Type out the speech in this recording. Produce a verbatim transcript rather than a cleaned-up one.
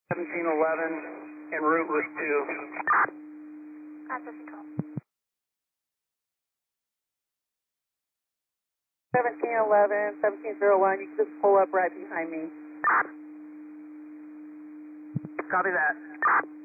seventeen eleven, en route with two. Access control. seventeen eleven, seventeen oh one, you can just pull up right behind me. Copy that.